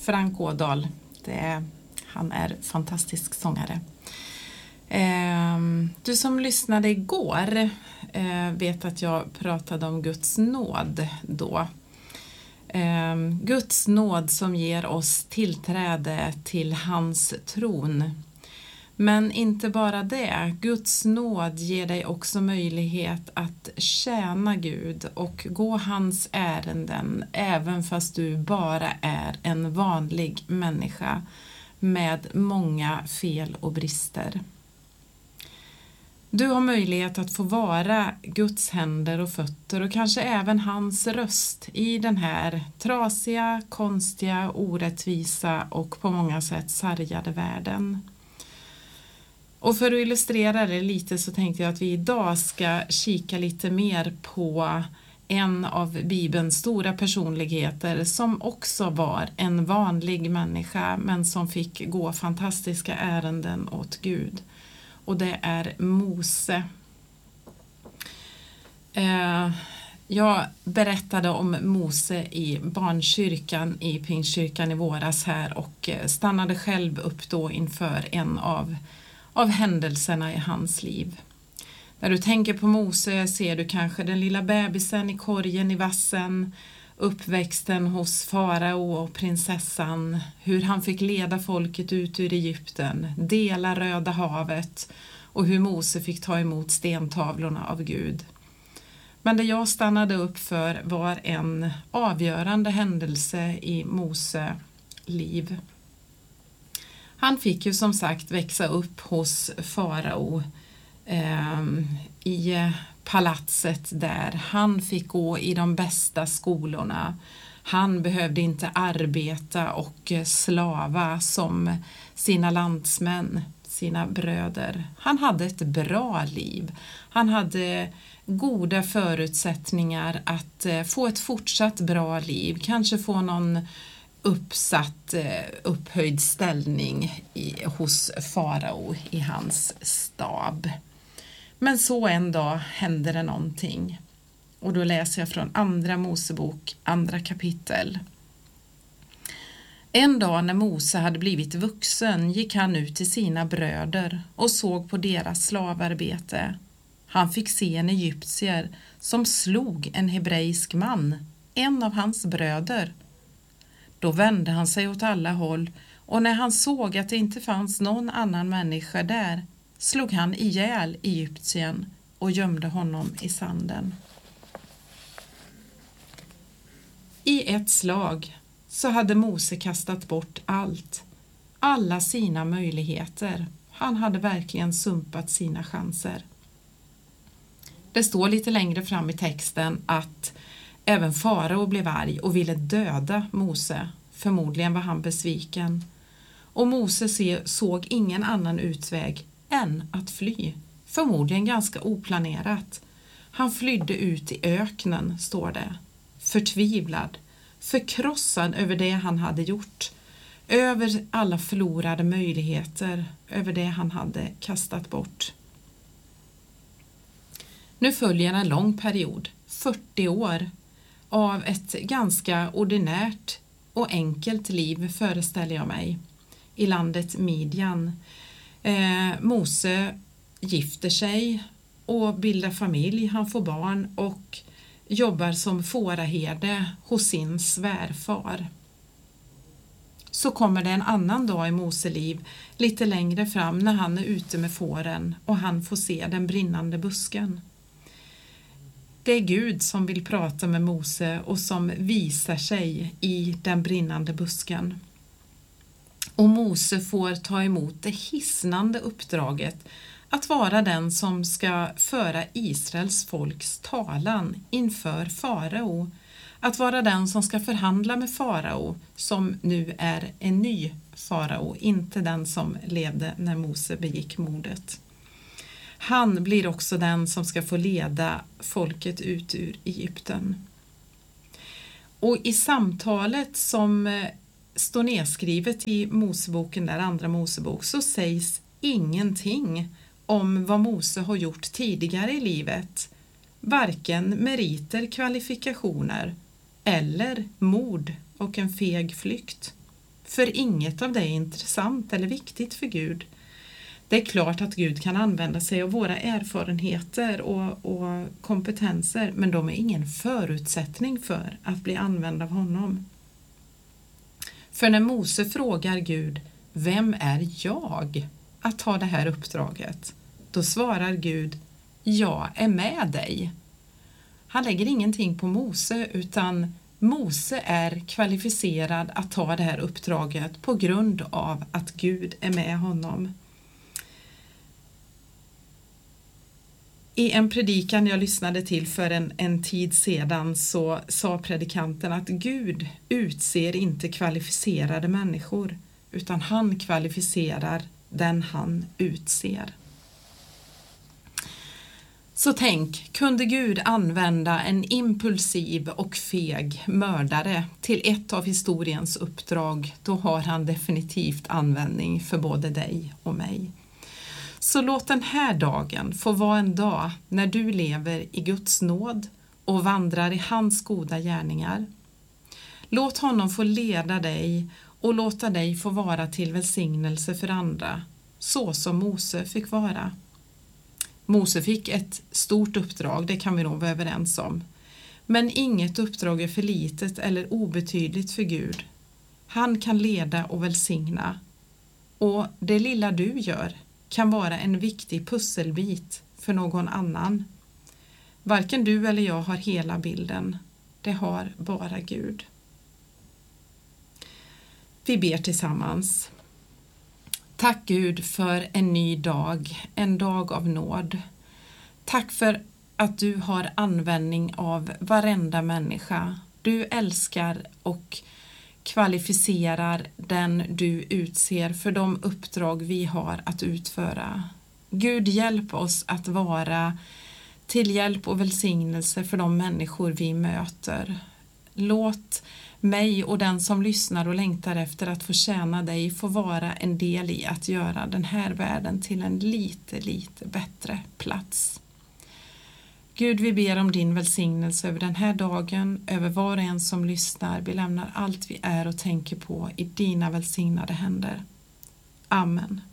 Frank Ådahl. Han är fantastisk sångare. Du som lyssnade igår vet att jag pratade om Guds nåd då. Guds nåd som ger oss tillträde till hans tron. Men inte bara det, Guds nåd ger dig också möjlighet att tjäna Gud och gå hans ärenden även fast du bara är en vanlig människa med många fel och brister. Du har möjlighet att få vara Guds händer och fötter och kanske även hans röst i den här trasiga, konstiga, orättvisa och på många sätt sargade världen. Och för att illustrera det lite så tänkte jag att vi idag ska kika lite mer på en av Bibelns stora personligheter som också var en vanlig människa men som fick gå fantastiska ärenden åt Gud. Och det är Mose. Jag berättade om Mose i barnkyrkan i Pingstkyrkan i våras här och stannade själv upp då inför en av händelserna i hans liv. När du tänker på Mose ser du kanske den lilla bebisen i korgen i vassen, uppväxten hos farao och prinsessan, hur han fick leda folket ut ur Egypten, dela Röda havet och hur Mose fick ta emot stentavlorna av Gud. Men det jag stannade upp för var en avgörande händelse i Mose liv. Han fick ju som sagt växa upp hos farao i palatset där. Han fick gå i de bästa skolorna. Han behövde inte arbeta och slava som sina landsmän, sina bröder. Han hade ett bra liv. Han hade goda förutsättningar att få ett fortsatt bra liv. Kanske få någon upphöjd ställning hos farao i hans stab. Men så en dag hände det någonting. Och då läser jag från andra Mosebok, andra kapitel. En dag när Mose hade blivit vuxen gick han ut till sina bröder och såg på deras slavarbete. Han fick se en egyptier som slog en hebreisk man, en av hans bröder. Då vände han sig åt alla håll och när han såg att det inte fanns någon annan människa där slog han ihjäl egyptien och gömde honom i sanden. I ett slag så hade Mose kastat bort alla sina möjligheter. Han hade verkligen sumpat sina chanser. Det står lite längre fram i texten att även farao blev arg och ville döda Mose. Förmodligen var han besviken. Och Mose såg ingen annan utväg än att fly. Förmodligen ganska oplanerat. Han flydde ut i öknen, står det. Förtvivlad, förkrossad över det han hade gjort. Över alla förlorade möjligheter, över det han hade kastat bort. Nu följer en lång period, 40 år, av ett ganska ordinärt och enkelt liv föreställer jag mig, i landet Midjan. Mose gifter sig och bildar familj, han får barn och jobbar som fåraherde hos sin svärfar. Så kommer det en annan dag i Mose liv lite längre fram när han är ute med fåren och han får se den brinnande busken. Det är Gud som vill prata med Mose och som visar sig i den brinnande busken. Och Mose får ta emot det hisnande uppdraget att vara den som ska föra Israels folks talan inför farao. Att vara den som ska förhandla med farao som nu är en ny farao, inte den som levde när Mose begick mordet. Han blir också den som ska få leda folket ut ur Egypten. Och i samtalet som står nedskrivet i Moseboken, där andra Mosebok, så sägs ingenting om vad Mose har gjort tidigare i livet. Varken meriter, kvalifikationer eller mord och en feg flykt. För inget av det är intressant eller viktigt för Gud. Det är klart att Gud kan använda sig av våra erfarenheter och kompetenser, men de är ingen förutsättning för att bli använd av honom. För när Mose frågar Gud, vem är jag att ta det här uppdraget? Då svarar Gud, jag är med dig. Han lägger ingenting på Mose, utan Mose är kvalificerad att ta det här uppdraget på grund av att Gud är med honom. I en predikan jag lyssnade till för en tid sedan så sa predikanten att Gud utser inte kvalificerade människor, utan han kvalificerar den han utser. Så tänk, kunde Gud använda en impulsiv och feg mördare till ett av historiens uppdrag, då har han definitivt användning för både dig och mig. Så låt den här dagen få vara en dag när du lever i Guds nåd och vandrar i hans goda gärningar. Låt honom få leda dig och låta dig få vara till välsignelse för andra, så som Mose fick vara. Mose fick ett stort uppdrag, det kan vi nog vara överens om. Men inget uppdrag är för litet eller obetydligt för Gud. Han kan leda och välsigna. Och det lilla du gör kan vara en viktig pusselbit för någon annan. Varken du eller jag har hela bilden. Det har bara Gud. Vi ber tillsammans. Tack Gud för en ny dag, en dag av nåd. Tack för att du har användning av varenda människa. Du älskar och kvalificerar den du utser för de uppdrag vi har att utföra. Gud, hjälp oss att vara till hjälp och välsignelse för de människor vi möter. Låt mig och den som lyssnar och längtar efter att få tjäna dig få vara en del i att göra den här världen till en lite bättre plats. Gud, vi ber om din välsignelse över den här dagen, över var och en som lyssnar. Vi lämnar allt vi är och tänker på i dina välsignade händer. Amen.